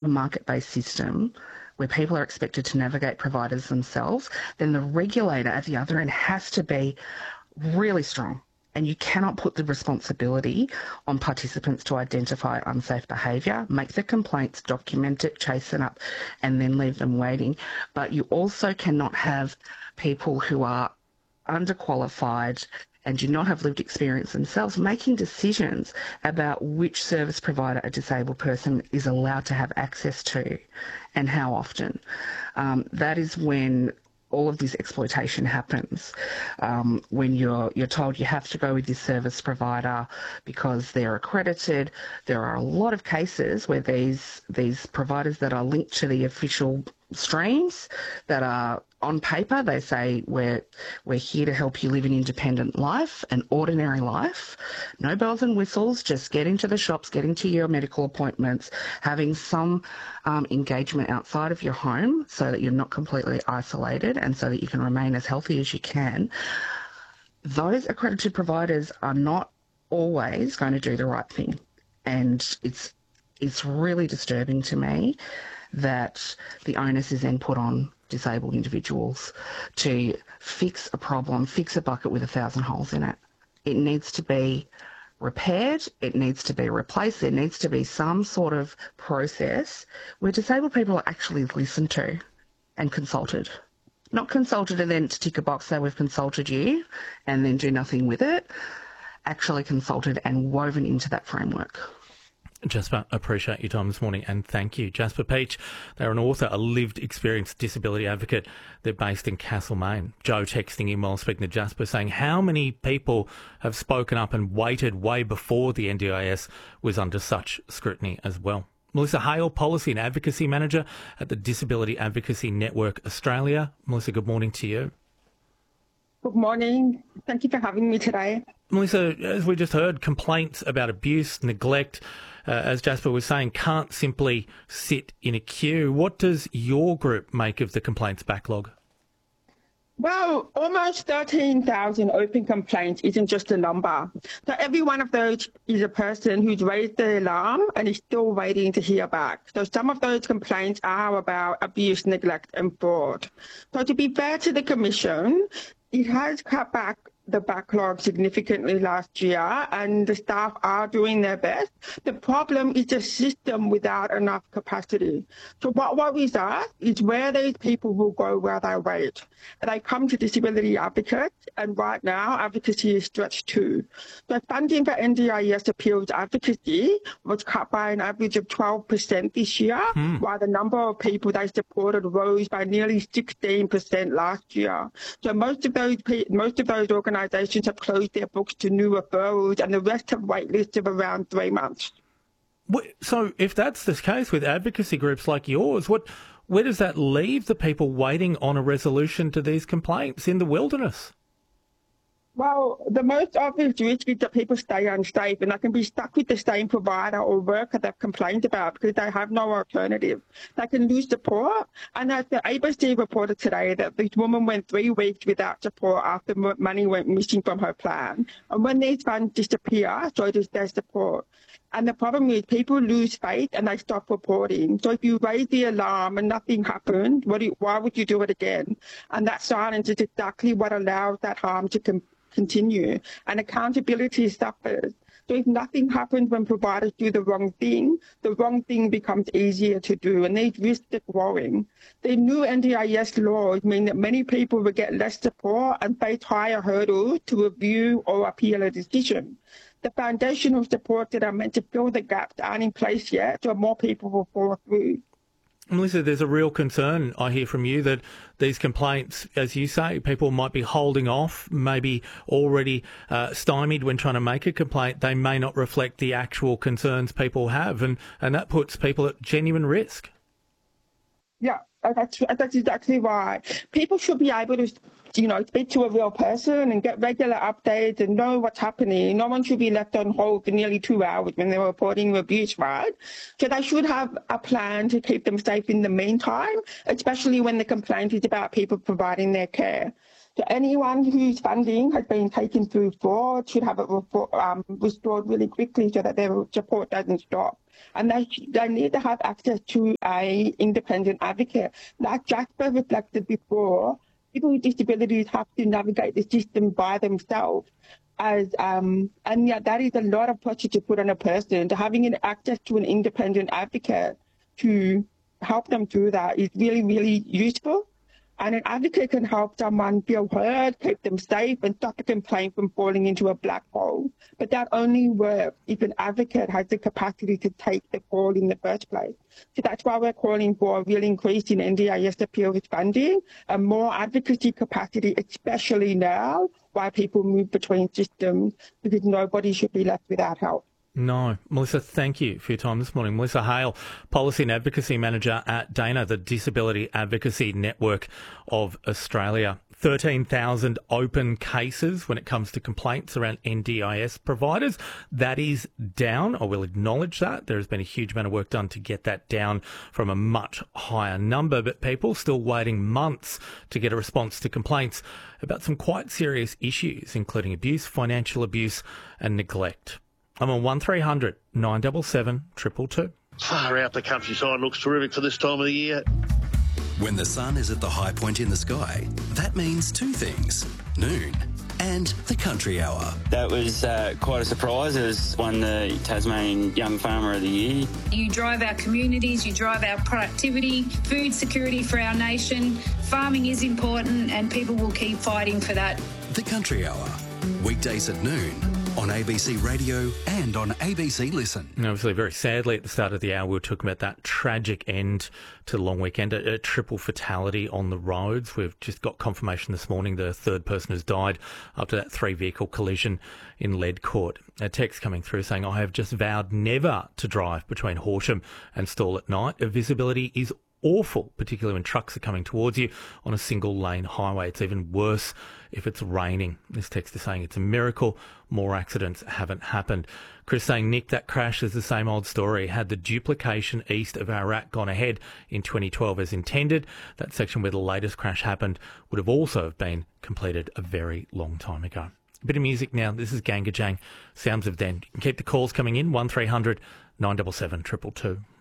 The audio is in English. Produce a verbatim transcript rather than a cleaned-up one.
market-based system where people are expected to navigate providers themselves, then the regulator at the other end has to be really strong. And you cannot put the responsibility on participants to identify unsafe behaviour, make the complaints, document it, chase it up, and then leave them waiting. But you also cannot have people who are underqualified and do not have lived experience themselves making decisions about which service provider a disabled person is allowed to have access to and how often. Um, that is when all of this exploitation happens, um, when you're you're told you have to go with this service provider because they're accredited. There are a lot of cases where these these providers that are linked to the official streams that are on paper, they say we're we're here to help you live an independent life, an ordinary life, no bells and whistles, just getting to the shops, getting to your medical appointments, having some um, engagement outside of your home so that you're not completely isolated and so that you can remain as healthy as you can. Those accredited providers are not always going to do the right thing, and it's it's really disturbing to me that the onus is then put on disabled individuals to fix a problem, fix a bucket with a thousand holes in it. It needs to be repaired, it needs to be replaced, there needs to be some sort of process where disabled people are actually listened to and consulted. Not consulted and then to tick a box, say we've consulted you and then do nothing with it. Actually consulted and woven into that framework. Jasper, appreciate your time this morning and thank you. Jasper Peach, they're an author, a lived experience disability advocate. They're based in Castlemaine. Joe texting in while speaking to Jasper saying how many people have spoken up and waited way before the N D I S was under such scrutiny as well. Melissa Hale, Policy and Advocacy Manager at the Disability Advocacy Network Australia. Melissa, good morning to you. Good morning. Thank you for having me today. Melissa, as we just heard, complaints about abuse, neglect, uh, as Jasper was saying, can't simply sit in a queue. What does your group make of the complaints backlog? Well, almost thirteen thousand open complaints isn't just a number. So every one of those is a person who's raised the alarm and is still waiting to hear back. So some of those complaints are about abuse, neglect and fraud. So to be fair to the Commission, it has cut back the backlog significantly last year and the staff are doing their best. The problem is a system without enough capacity. So what worries us is where these people will go while they wait. And they come to disability advocates and right now advocacy is stretched too. So funding for N D I S appeals advocacy was cut by an average of twelve percent this year, hmm. while the number of people they supported rose by nearly sixteen percent last year. So most of those most of those organizations Organisations have closed their books to new referrals and the rest have wait lists of around three months. So if that's the case with advocacy groups like yours, what, where does that leave the people waiting on a resolution to these complaints in the wilderness? Well, the most obvious risk is that people stay unsafe and they can be stuck with the same provider or worker they've complained about because they have no alternative. They can lose support. And as the A B C reported today that this woman went three weeks without support after money went missing from her plan. And when these funds disappear, so does their support. And the problem is people lose faith and they stop reporting. So if you raise the alarm and nothing happens, what do you, why would you do it again? And that silence is exactly what allows that harm to continue. continue and accountability suffers. So if nothing happens when providers do the wrong thing, the wrong thing becomes easier to do and these risks are growing. The new N D I S laws mean that many people will get less support and face higher hurdles to review or appeal a decision. The foundational supports that are meant to fill the gaps aren't in place yet, so more people will fall through. Melissa, there's a real concern, I hear from you, that these complaints, as you say, people might be holding off, maybe already uh, stymied when trying to make a complaint. They may not reflect the actual concerns people have, and, and that puts people at genuine risk. Yeah, that's, that's exactly right. People should be able to, you know, speak to a real person and get regular updates and know what's happening. No one should be left on hold for nearly two hours when they're reporting abuse, right? So they should have a plan to keep them safe in the meantime, especially when the complaint is about people providing their care. So anyone whose funding has been taken through fraud should have it refor- um, restored really quickly so that their support doesn't stop. And they, they need to have access to a independent advocate. Like Jasper reflected before, people with disabilities have to navigate the system by themselves. As um, and yeah, that is a lot of pressure to put on a person. To having an access to an independent advocate to help them through that is really, really useful. And an advocate can help someone feel heard, keep them safe, and stop a complaint from falling into a black hole. But that only works if an advocate has the capacity to take the call in the first place. So that's why we're calling for a real increase in N D I S appeals funding and more advocacy capacity, especially now, while people move between systems, because nobody should be left without help. No. Melissa, thank you for your time this morning. Melissa Hale, Policy and Advocacy Manager at DANA, the Disability Advocacy Network of Australia. thirteen thousand open cases when it comes to complaints around N D I S providers. That is down. I will acknowledge that. There has been a huge amount of work done to get that down from a much higher number, but people still waiting months to get a response to complaints about some quite serious issues, including abuse, financial abuse and neglect. I'm on one three hundred nine seven seven two two two. Far out, the countryside looks terrific for this time of the year. When the sun is at the high point in the sky, that means two things: noon and the country hour. That was uh, quite a surprise. It was won the Tasmanian Young Farmer of the Year. You drive our communities, you drive our productivity, food security for our nation. Farming is important and people will keep fighting for that. The country hour, weekdays at noon on A B C Radio and on A B C Listen. And obviously, very sadly, at the start of the hour, we were talking about that tragic end to the long weekend, a, a triple fatality on the roads. We've just got confirmation this morning the third person has died after that three-vehicle collision in Leadcourt. A text coming through saying, I have just vowed never to drive between Horsham and Stawell at night. Visibility is awful, particularly when trucks are coming towards you on a single lane highway. It's even worse if it's raining. This text is saying it's a miracle more accidents haven't happened. Chris saying, Nick, that crash is the same old story. Had the duplication east of Ararat gone ahead in twenty twelve as intended, that section where the latest crash happened would have also have been completed a very long time ago. A bit of music now. This is Ganga Jang, Sounds of Den. You can keep the calls coming in, one three hundred nine seven seven two two two.